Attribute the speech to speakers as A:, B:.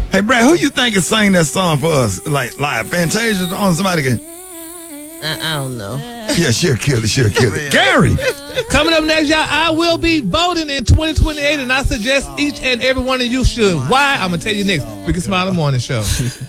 A: Hey, Brad, who you think is singing that song for us? Like Fantasia on somebody can.
B: I don't know.
A: Yeah, she'll kill it. Gary!
C: Coming up next, y'all, I will be voting in 2028, and I suggest each and every one of you should. Why? I'm going to tell you next. Big and Smile in the Morning Show.